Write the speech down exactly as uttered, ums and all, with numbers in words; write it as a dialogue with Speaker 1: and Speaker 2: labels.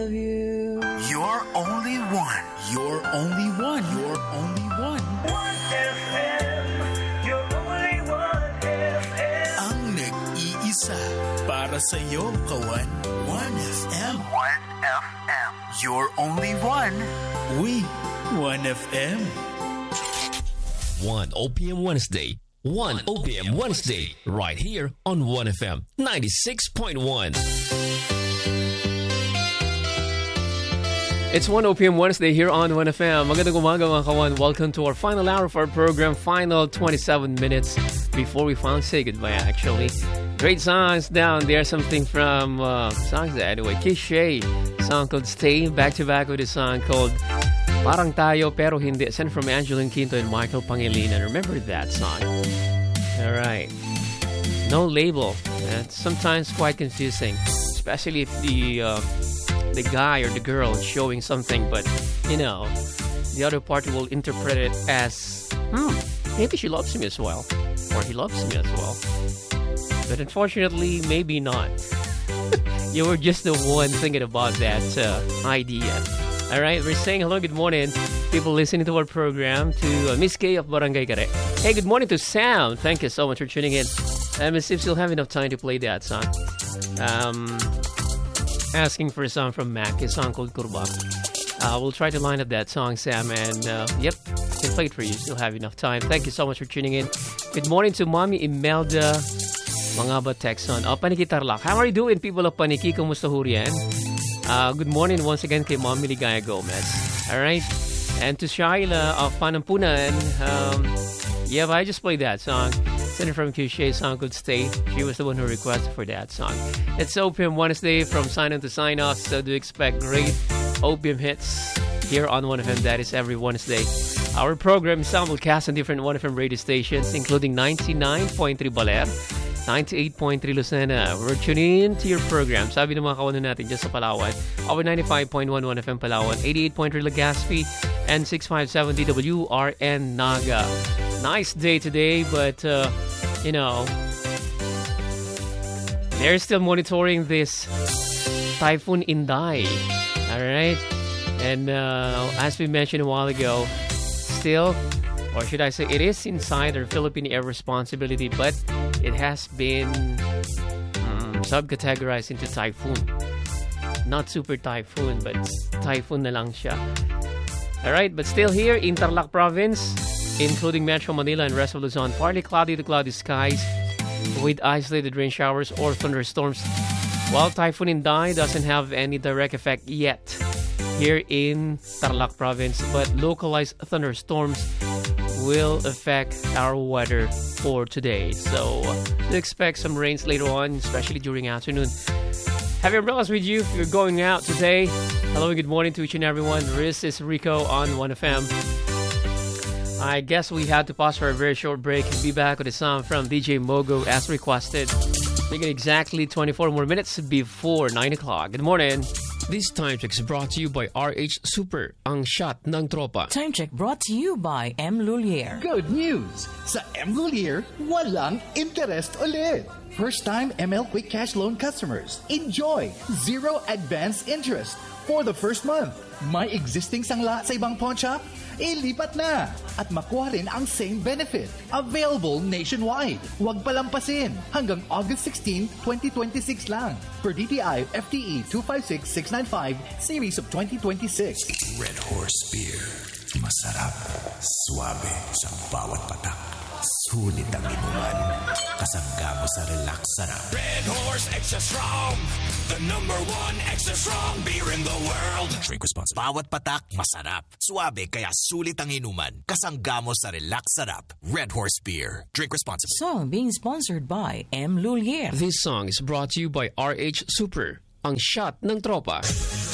Speaker 1: You're only one. You're only one. You're only one.
Speaker 2: one F M. You're only one F M.
Speaker 1: Ang nag-iisa para sa'yo, kawan. one F M. one F M. You're only one. We, one F M.
Speaker 3: one O P M Wednesday. one O P M Wednesday. Right here on one F M ninety-six point one.
Speaker 4: It's one O P M Wednesday here on one F M. Magandang umaga mga kawan. Welcome to our final hour of our program. Final twenty-seven minutes before we finally say goodbye, actually. Great songs down there. Something from, uh, songs that anyway. Kishay, song called Stay. Back to back with a song called Parang Tayo Pero Hindi. Sent from Angeline Quinto and Michael Pangilinan. Remember that song? Alright. No label. That's sometimes quite confusing. Especially if the... Uh, the guy or the girl is showing something, but you know, the other party will interpret it as, hmm, maybe she loves me as well, or he loves me as well. But unfortunately, maybe not. You were just the one thinking about that uh, idea. All right, we're saying hello, good morning, people listening to our program, to uh, Miss K of Barangay Care. Hey, good morning to Sam. Thank you so much for tuning in. Um, as if you'll have enough time to play that song. Um. Asking for a song from Mac, a song called Kurba. Uh, we'll try to line up that song, Sam, and uh, yep, I can play it for you. Still have enough time. Thank you so much for tuning in. Good morning to Mommy Imelda Mangaba Texon. Oh, Paniki Tarlac. How are you doing, people of Paniki? Kumusta ho riyan? Uh, good morning once again kay Mommy Ligaya Gomez. Alright? And to Shaila of Panampunan. Um, yeah, I just played that song. Sent from Kishay, song called Stay. She was the one who requested for that song. It's O P M Wednesday from sign on to sign off, so do expect great O P M hits here on one F M. That is every Wednesday. Our program is simulcast on different one F M radio stations, including ninety-nine point three Baler, ninety-eight point three Lucena. We're tuning in to your program. Sabi ng mga kawanan natin dyan sa Palawan, over ninety-five point one one F M Palawan, eighty-eight point three Legazpi, and six fifty-seven D W R N Naga. Nice day today, but, uh, you know, they're still monitoring this Typhoon Inday. All right? And uh, as we mentioned a while ago, still, or should I say, it is inside our Philippine Air responsibility, but it has been um, subcategorized into typhoon. Not super typhoon, but typhoon na lang siya. All right, but still here in Tarlac Province, including Metro Manila and rest of Luzon, partly cloudy to cloudy skies with isolated rain showers or thunderstorms. While Typhoon Inday doesn't have any direct effect yet here in Tarlac Province, but localized thunderstorms will affect our weather for today. So, to expect some rains later on, especially during afternoon. Have your umbrellas with you if you're going out today. Hello and good morning to each and everyone. This is Rico on one F M. I guess we had to pause for a very short break and be back with a song from D J Mogo as requested. Making exactly twenty-four more minutes before nine o'clock. Good morning.
Speaker 3: This time check is brought to you by R H Super, ang shot ng tropa.
Speaker 5: Time check brought to you by M. Lulier.
Speaker 6: Good news! Sa M. Lulier, walang interest ulit. First-time M L Quick Cash Loan customers, enjoy zero advance interest for the first month. May existing sangla sa ibang pawn shop? Ilipat na at makuha rin ang same benefit. Available nationwide. Huwag palampasin. Hanggang August sixteenth, twenty twenty-six lang. Per D T I F T E two five six six nine five, Series of twenty twenty-six.
Speaker 7: Red Horse Beer. Masarap. Suabe sa bawat patak. Sulit ang inuman. Kasangga mo sa relax sarap.
Speaker 8: Red Horse Extra Strong. The number one extra strong beer in the world.
Speaker 7: Drink responsibly. Bawat patak, masarap. Suabe kaya sulit ang inuman. Kasangga mo sa relax sarap. Red Horse Beer. Drink responsibly.
Speaker 5: Song being sponsored by M. Lulier.
Speaker 3: This song is brought to you by R H Super, ang shot ng tropa.